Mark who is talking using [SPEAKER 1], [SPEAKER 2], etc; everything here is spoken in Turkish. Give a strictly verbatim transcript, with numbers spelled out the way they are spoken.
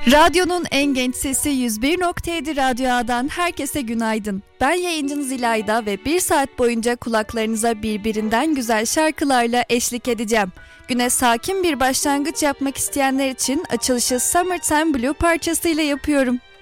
[SPEAKER 1] Radyonun en genç sesi yüz bir nokta yedi Radyo A'dan herkese günaydın. Ben yayıncınız İlayda ve bir saat boyunca kulaklarınıza birbirinden güzel şarkılarla eşlik edeceğim. Güne sakin bir başlangıç yapmak isteyenler için açılışı Summertime Blue parçasıyla yapıyorum.